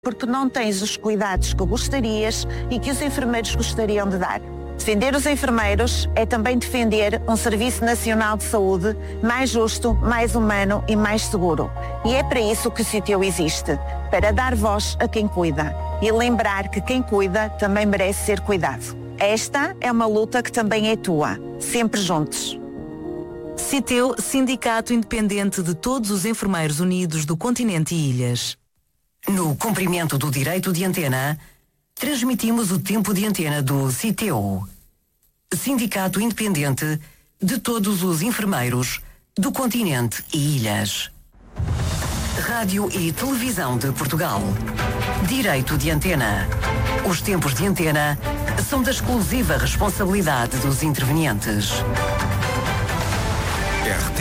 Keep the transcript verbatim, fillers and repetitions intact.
porque não tens os cuidados que gostarias e que os enfermeiros gostariam de dar. Defender os enfermeiros é também defender um Serviço Nacional de Saúde mais justo, mais humano e mais seguro. E é para isso que o CITEU existe, para dar voz a quem cuida e lembrar que quem cuida também merece ser cuidado. Esta é uma luta que também é tua, sempre juntos. CITEU, Sindicato Independente de todos os enfermeiros unidos do continente e ilhas. No cumprimento do direito de antena, transmitimos o tempo de antena do CITEU, Sindicato Independente de todos os enfermeiros do continente e ilhas. Rádio e Televisão de Portugal. Direito de antena. Os tempos de antena são da exclusiva responsabilidade dos intervenientes.